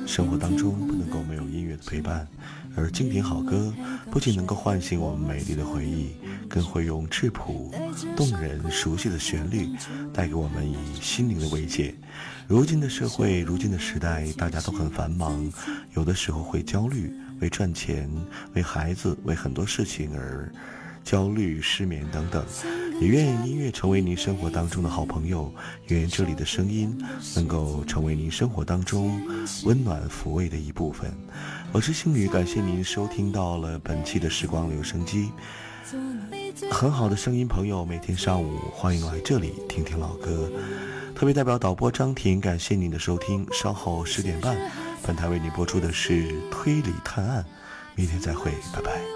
生活当中不能够没有音乐的陪伴，而经典好歌不仅能够唤醒我们美丽的回忆，更会用质朴、动人、熟悉的旋律带给我们以心灵的慰藉。如今的社会，如今的时代，大家都很繁忙，有的时候会焦虑，为赚钱，为孩子，为很多事情而焦虑、失眠等等。也愿音乐成为您生活当中的好朋友，愿这里的声音能够成为您生活当中温暖抚慰的一部分。我是星宇，感谢您收听到了本期的时光留声机。很好的声音朋友，每天上午欢迎来这里听听老歌。特别代表导播张婷，感谢您的收听。稍后10点半，本台为您播出的是推理探案。明天再会，拜拜。